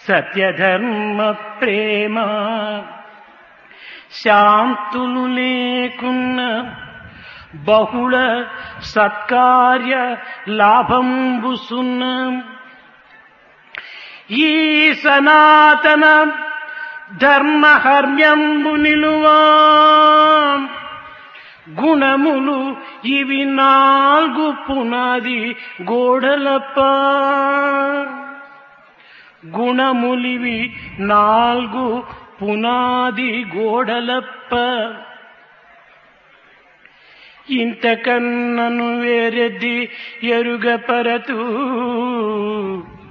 సత్యధర్మ ప్రేమ శాంతులు లేకున్న బహుళ సత్కార్య లాభంబుసున్న ఈ సనాతన ధర్మహర్మ్యంబు నిలువా గుణములు ఇవి 4 పునాది గోడలప్ప. గుణములివి 4 పునాది గోడలప్ప. ఇంతకన్నను వేరెద్ది ఎరుగపరతు